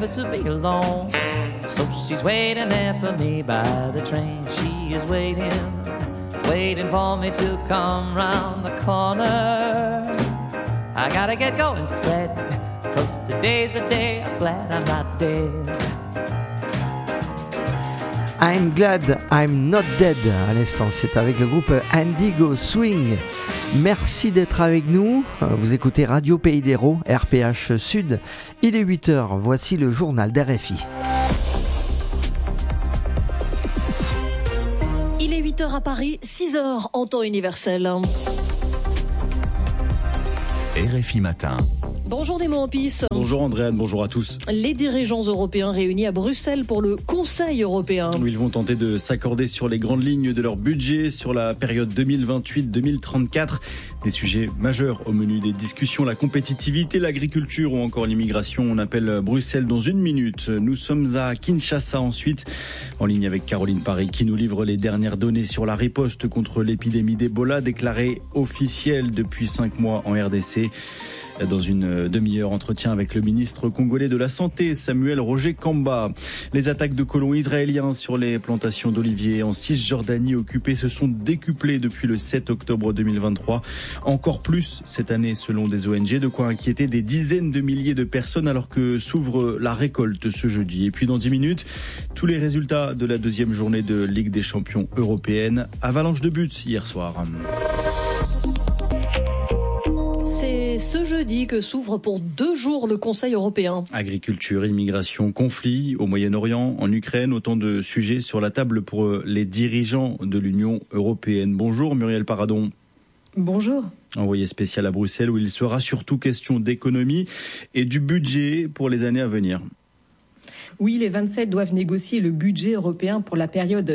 never to be alone. So she's waiting there for me by the train. She is waiting for me to come round the corner. I gotta get going, Fred, 'cause today's the day I'm glad I'm not dead. I'm glad I'm not dead. À l'instant, c'est avec le groupe Indigo Swing. Merci d'être avec nous. Vous écoutez Radio Pays d'Hérault, RPH Sud. Il est 8h. Voici le journal d'RFI. Il est 8h à Paris, 6h en temps universel. RFI Matin. Bonjour Démo Ampis. Bonjour Andréane, bonjour à tous. Les dirigeants européens réunis à Bruxelles pour le Conseil européen. Où ils vont tenter de s'accorder sur les grandes lignes de leur budget sur la période 2028-2034. Des sujets majeurs au menu des discussions, la compétitivité, l'agriculture ou encore l'immigration. On appelle Bruxelles dans une minute. Nous sommes à Kinshasa ensuite, en ligne avec Caroline Paré qui nous livre les dernières données sur la riposte contre l'épidémie d'Ebola déclarée officielle depuis 5 mois en RDC. Dans une demi-heure, entretien avec le ministre congolais de la Santé, Samuel Roger Kamba. Les attaques de colons israéliens sur les plantations d'oliviers en Cisjordanie occupées se sont décuplées depuis le 7 octobre 2023. Encore plus cette année selon des ONG, de quoi inquiéter des dizaines de milliers de personnes alors que s'ouvre la récolte ce jeudi. Et puis dans 10 minutes, tous les résultats de la deuxième journée de Ligue des champions européenne. Avalanche de buts hier soir. C'est ce jeudi que s'ouvre pour 2 jours le Conseil européen. Agriculture, immigration, conflit au Moyen-Orient, en Ukraine, autant de sujets sur la table pour les dirigeants de l'Union européenne. Bonjour Muriel Paradon. Bonjour. Envoyé spécial à Bruxelles où il sera surtout question d'économie et du budget pour les années à venir. Oui, les 27 doivent négocier le budget européen pour la période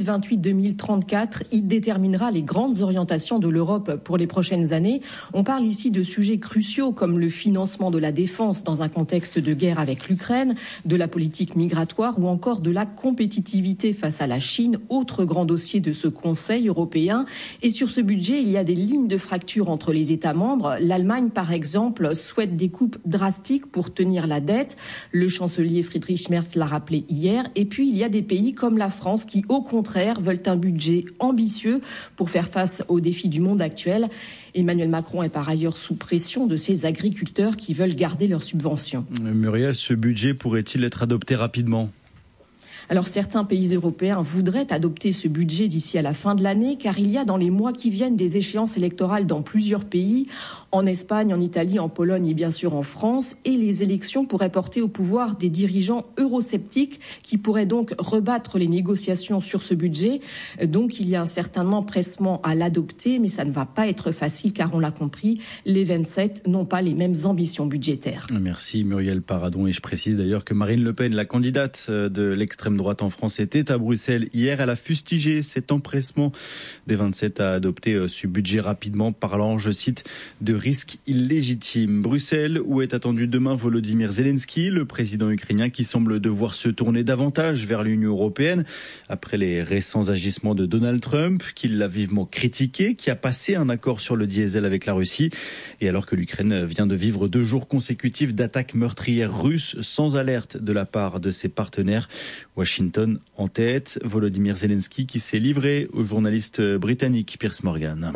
2028-2034. Il déterminera les grandes orientations de l'Europe pour les prochaines années. On parle ici de sujets cruciaux comme le financement de la défense dans un contexte de guerre avec l'Ukraine, de la politique migratoire ou encore de la compétitivité face à la Chine, autre grand dossier de ce Conseil européen. Et sur ce budget, il y a des lignes de fracture entre les États membres. L'Allemagne, par exemple, souhaite des coupes drastiques pour tenir la dette. Le chancelier Friedrich Merz l'a rappelé hier. Et puis, il y a des pays comme la France qui, au contraire, veulent un budget ambitieux pour faire face aux défis du monde actuel. Emmanuel Macron est par ailleurs sous pression de ses agriculteurs qui veulent garder leurs subventions. Muriel, ce budget pourrait-il être adopté rapidement ? Alors certains pays européens voudraient adopter ce budget d'ici à la fin de l'année car il y a dans les mois qui viennent des échéances électorales dans plusieurs pays, en Espagne, en Italie, en Pologne et bien sûr en France. Et les élections pourraient porter au pouvoir des dirigeants eurosceptiques qui pourraient donc rebattre les négociations sur ce budget. Donc il y a un certain empressement à l'adopter, mais ça ne va pas être facile car on l'a compris, les 27 n'ont pas les mêmes ambitions budgétaires. Merci Muriel Paradon et je précise d'ailleurs que Marine Le Pen, la candidate de l'extrême droite en France, était à Bruxelles hier. Elle a fustigé cet empressement des 27 à adopter ce budget rapidement, parlant, je cite, de risques illégitimes. Bruxelles, où est attendu demain Volodymyr Zelensky, le président ukrainien qui semble devoir se tourner davantage vers l'Union européenne après les récents agissements de Donald Trump, qui l'a vivement critiqué, qui a passé un accord sur le diesel avec la Russie. Et alors que l'Ukraine vient de vivre 2 jours consécutifs d'attaques meurtrières russes sans alerte de la part de ses partenaires. Washington en tête, Volodymyr Zelensky qui s'est livré au journaliste britannique Piers Morgan.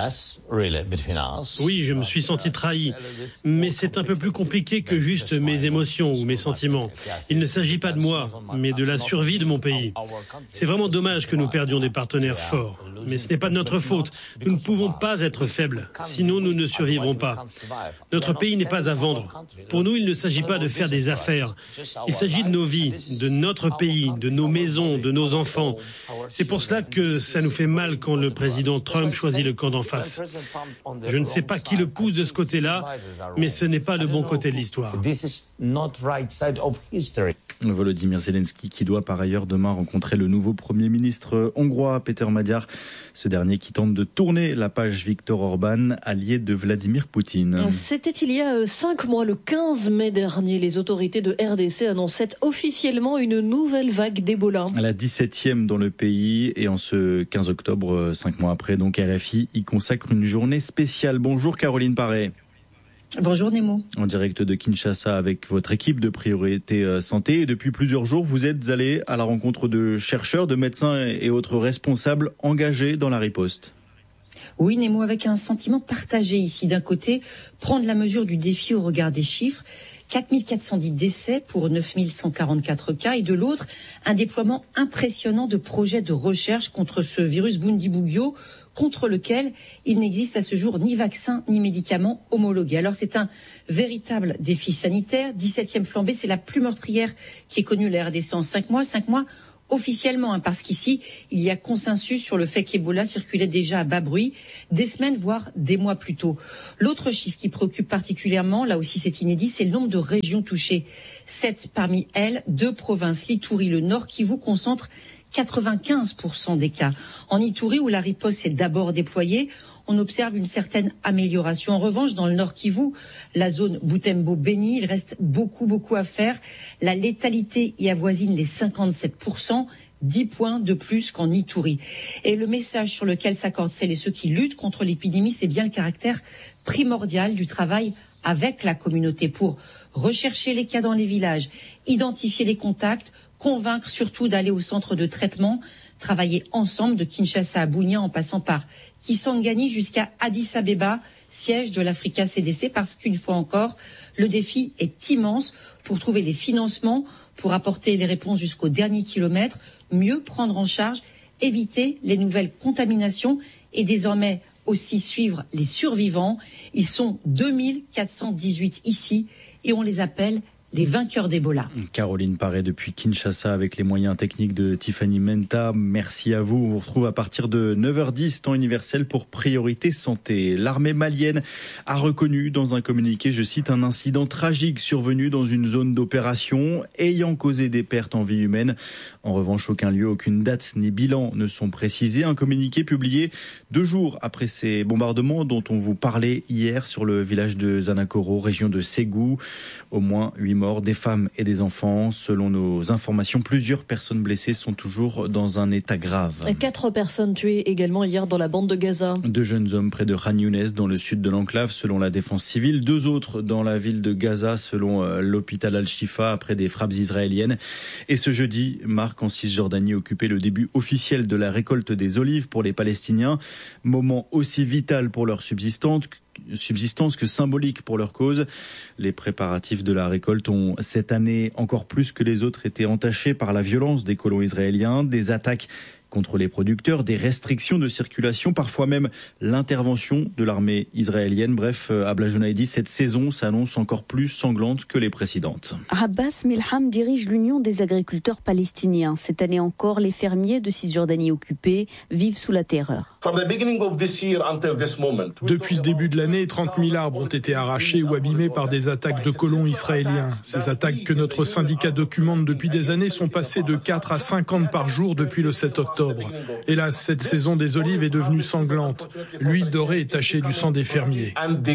Oui, je me suis senti trahi, mais c'est un peu plus compliqué que juste mes émotions ou mes sentiments. Il ne s'agit pas de moi, mais de la survie de mon pays. C'est vraiment dommage que nous perdions des partenaires forts, mais ce n'est pas de notre faute. Nous ne pouvons pas être faibles, sinon nous ne survivrons pas. Notre pays n'est pas à vendre. Pour nous, il ne s'agit pas de faire des affaires. Il s'agit de nos vies, de notre pays, de nos maisons, de nos enfants. C'est pour cela que ça nous fait mal quand le président Trump choisit le camp d'en face. Je ne sais pas qui le pousse de ce côté-là, mais ce n'est pas le bon côté de l'histoire. Volodymyr Zelensky qui doit par ailleurs demain rencontrer le nouveau Premier ministre hongrois, Péter Magyar. Ce dernier qui tente de tourner la page Viktor Orban, allié de Vladimir Poutine. C'était il y a 5 mois, le 15 mai dernier. Les autorités de RDC annonçaient officiellement une nouvelle vague d'Ebola. La 17e dans le pays et en ce 15 octobre, 5 mois après, donc RFI y consacre une journée spéciale. Bonjour Caroline Paré. Bonjour Nemo. En direct de Kinshasa avec votre équipe de Priorité Santé. Et depuis plusieurs jours, vous êtes allé à la rencontre de chercheurs, de médecins et autres responsables engagés dans la riposte. Oui Nemo, avec un sentiment partagé ici. D'un côté, prendre la mesure du défi au regard des chiffres. 4410 décès pour 9144 cas. Et de l'autre, un déploiement impressionnant de projets de recherche contre ce virus Bundibugyo, contre lequel il n'existe à ce jour ni vaccin ni médicaments homologués. Alors c'est un véritable défi sanitaire. 17e flambée, c'est la plus meurtrière qui ait connu la RDC en 5 mois. 5 mois officiellement, parce qu'ici, il y a consensus sur le fait qu'Ebola circulait déjà à bas bruit des semaines, voire des mois plus tôt. L'autre chiffre qui préoccupe particulièrement, là aussi c'est inédit, c'est le nombre de régions touchées. 7 parmi elles, 2 provinces, l'Ituri, le Nord Kivu, concentrent 95% des cas. En Ituri, où la riposte est d'abord déployée, on observe une certaine amélioration. En revanche, dans le Nord Kivu, la zone Butembo-Beni, il reste beaucoup à faire. La létalité y avoisine les 57%, 10 points de plus qu'en Ituri. Et le message sur lequel s'accordent celles et ceux qui luttent contre l'épidémie, c'est bien le caractère primordial du travail avec la communauté pour rechercher les cas dans les villages, identifier les contacts, convaincre surtout d'aller au centre de traitement, travailler ensemble de Kinshasa à Bunia en passant par Kisangani jusqu'à Addis Abeba, siège de l'Africa CDC, parce qu'une fois encore, le défi est immense pour trouver les financements, pour apporter les réponses jusqu'au dernier kilomètre, mieux prendre en charge, éviter les nouvelles contaminations et désormais aussi suivre les survivants. Ils sont 2418 ici et on les appelle les vainqueurs d'Ebola. Caroline Paré depuis Kinshasa avec les moyens techniques de Tiffany Menta. Merci à vous. On vous retrouve à partir de 9h10, temps universel pour Priorité Santé. L'armée malienne a reconnu dans un communiqué, je cite, un incident tragique survenu dans une zone d'opération ayant causé des pertes en vie humaine. En revanche, aucun lieu, aucune date ni bilan ne sont précisés. Un communiqué publié 2 jours après ces bombardements dont on vous parlait hier sur le village de Zanakoro, région de Ségou. Au moins 8 morts, des femmes et des enfants. Selon nos informations, plusieurs personnes blessées sont toujours dans un état grave. 4 personnes tuées également hier dans la bande de Gaza. 2 jeunes hommes près de Khan Younes dans le sud de l'enclave selon la défense civile. 2 autres dans la ville de Gaza selon l'hôpital Al-Shifa après des frappes israéliennes. Et ce jeudi, marque en Cisjordanie occupé le début officiel de la récolte des olives pour les Palestiniens. Moment aussi vital pour leur subsistance que symbolique pour leur cause. Les préparatifs de la récolte ont cette année encore plus que les autres été entachés par la violence des colons israéliens, des attaques contre les producteurs, des restrictions de circulation, parfois même l'intervention de l'armée israélienne. Bref, Abla Jounaidi, cette saison s'annonce encore plus sanglante que les précédentes. Abbas Milham dirige l'Union des agriculteurs palestiniens. Cette année encore, les fermiers de Cisjordanie occupée vivent sous la terreur. Depuis le début de l'année, 30 000 arbres ont été arrachés ou abîmés par des attaques de colons israéliens. Ces attaques que notre syndicat documente depuis des années sont passées de 4 à 50 par jour depuis le 7 octobre. Hélas, cette saison des olives est devenue sanglante. L'huile dorée est tachée du sang des fermiers.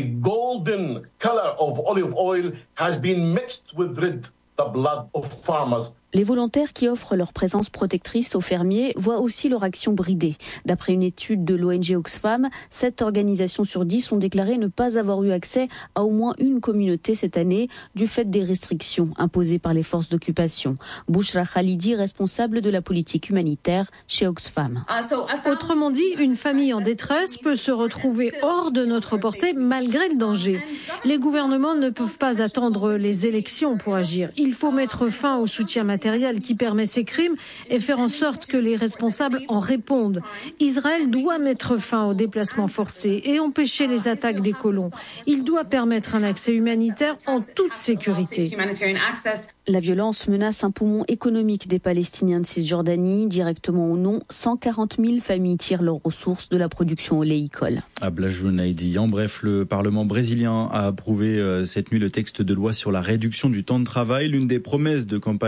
Les volontaires qui offrent leur présence protectrice aux fermiers voient aussi leur action bridée. D'après une étude de l'ONG Oxfam, 7 organisations sur 10 ont déclaré ne pas avoir eu accès à au moins une communauté cette année du fait des restrictions imposées par les forces d'occupation. Bouchra Khalidi, responsable de la politique humanitaire chez Oxfam. Autrement dit, une famille en détresse peut se retrouver hors de notre portée malgré le danger. Les gouvernements ne peuvent pas attendre les élections pour agir. Il faut mettre fin au soutien matériel qui permet ces crimes et faire en sorte que les responsables en répondent. Israël doit mettre fin aux déplacements forcés et empêcher les attaques des colons. Il doit permettre un accès humanitaire en toute sécurité. La violence menace un poumon économique des Palestiniens de Cisjordanie. Directement ou non, 140 000 familles tirent leurs ressources de la production oléicole. Abla Jounaidi. En bref, le Parlement brésilien a approuvé cette nuit le texte de loi sur la réduction du temps de travail. L'une des promesses de campagne du président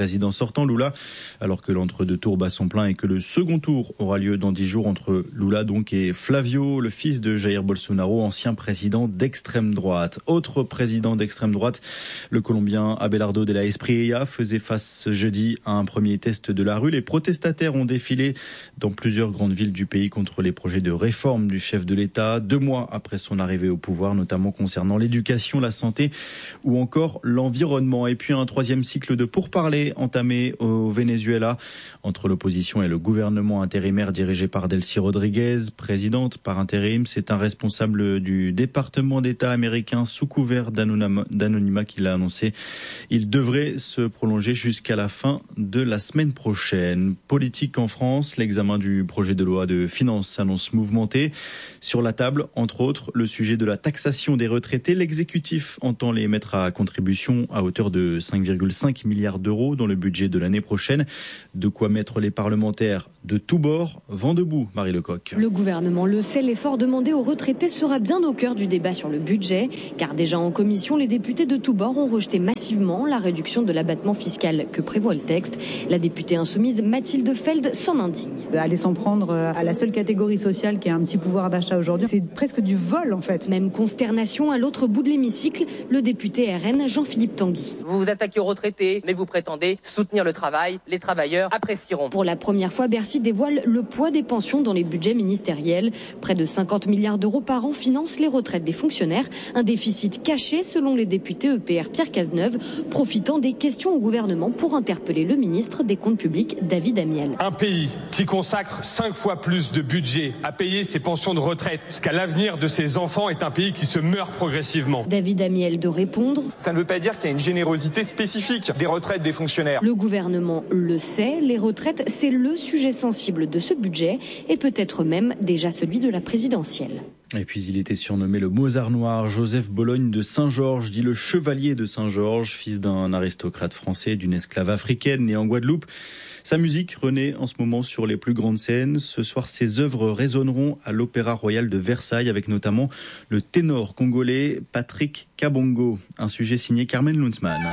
président sortant Lula, alors que l'entre-deux tours bat son plein et que le second tour aura lieu dans 10 jours entre Lula donc et Flavio, le fils de Jair Bolsonaro, ancien président d'extrême droite. Autre président d'extrême droite, le Colombien Abelardo de la Espriella faisait face jeudi à un premier test de la rue. Les protestataires ont défilé dans plusieurs grandes villes du pays contre les projets de réforme du chef de l'État, 2 mois après son arrivée au pouvoir, notamment concernant l'éducation, la santé ou encore l'environnement. Et puis un troisième cycle de pourparlers entamé au Venezuela entre l'opposition et le gouvernement intérimaire dirigé par Delcy Rodriguez, présidente par intérim. C'est un responsable du département d'État américain sous couvert d'anonymat qui l'a annoncé. Il devrait se prolonger jusqu'à la fin de la semaine prochaine. Politique en France, l'examen du projet de loi de finances s'annonce mouvementé. Sur la table, entre autres, le sujet de la taxation des retraités. L'exécutif entend les mettre à contribution à hauteur de 5,5 milliards d'euros dans le budget de l'année prochaine. De quoi mettre les parlementaires de tous bords vent debout, Marie Lecoq. Le gouvernement le sait, l'effort demandé aux retraités sera bien au cœur du débat sur le budget, car déjà en commission, les députés de tous bords ont rejeté massivement la réduction de l'abattement fiscal que prévoit le texte. La députée insoumise Mathilde Feld s'en indigne. Aller s'en prendre à la seule catégorie sociale qui a un petit pouvoir d'achat aujourd'hui, c'est presque du vol en fait. Même consternation à l'autre bout de l'hémicycle, le député RN Jean-Philippe Tanguy. Vous vous attaquez aux retraités, mais vous prétendez soutenir le travail. Les travailleurs apprécieront. Pour la première fois, Bercy dévoile le poids des pensions dans les budgets ministériels. Près de 50 milliards d'euros par an financent les retraites des fonctionnaires. Un déficit caché selon les députés EPR Pierre Cazeneuve, profitant des questions au gouvernement pour interpeller le ministre des Comptes publics David Amiel. Un pays qui consacre 5 fois plus de budget à payer ses pensions de retraite qu'à l'avenir de ses enfants est un pays qui se meurt progressivement. David Amiel de répondre. Ça ne veut pas dire qu'il y a une générosité spécifique des retraites des fonctionnaires. Le gouvernement le sait, les retraites, c'est le sujet sensible de ce budget et peut-être même déjà celui de la présidentielle. Et puis il était surnommé le Mozart noir. Joseph Bologne de Saint-Georges, dit le chevalier de Saint-Georges, fils d'un aristocrate français, d'une esclave africaine née en Guadeloupe. Sa musique renaît en ce moment sur les plus grandes scènes. Ce soir, ses œuvres résonneront à l'Opéra Royal de Versailles avec notamment le ténor congolais Patrick Kabongo. Un sujet signé Carmen Lunzmann.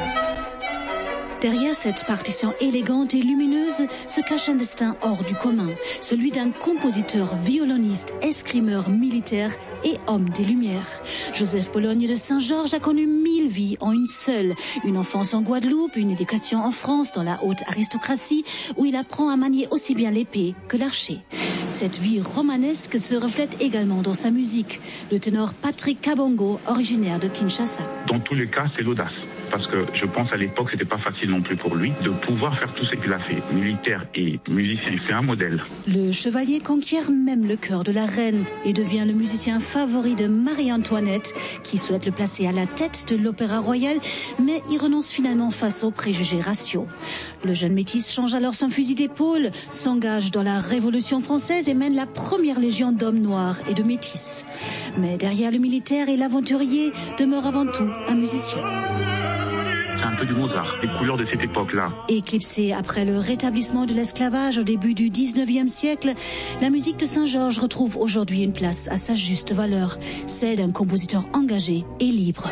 Derrière cette partition élégante et lumineuse se cache un destin hors du commun, celui d'un compositeur, violoniste, escrimeur, militaire et homme des Lumières. Joseph Bologne de Saint-Georges a connu 1000 vies en une seule. Une enfance en Guadeloupe, une éducation en France dans la haute aristocratie où il apprend à manier aussi bien l'épée que l'archer. Cette vie romanesque se reflète également dans sa musique. Le ténor Patrick Kabongo, originaire de Kinshasa. Dans tous les cas, c'est l'audace. Parce que je pense à l'époque, c'était pas facile non plus pour lui de pouvoir faire tout ce qu'il a fait. Militaire et musicien, c'est un modèle. Le chevalier conquiert même le cœur de la reine et devient le musicien favori de Marie-Antoinette, qui souhaite le placer à la tête de l'Opéra Royal, mais y renonce finalement face aux préjugés raciaux. Le jeune métis change alors son fusil d'épaule, s'engage dans la Révolution française et mène la première légion d'hommes noirs et de métis. Mais derrière le militaire et l'aventurier demeure avant tout un musicien. C'est un peu du Mozart, les couleurs de cette époque-là. Éclipsée après le rétablissement de l'esclavage au début du 19e siècle, la musique de Saint-Georges retrouve aujourd'hui une place à sa juste valeur, celle d'un compositeur engagé et libre.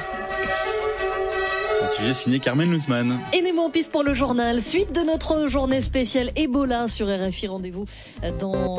Un sujet signé Carmen Lunzmann. Et Nemo en piste pour le journal. Suite de notre journée spéciale Ebola sur RFI. Rendez-vous dans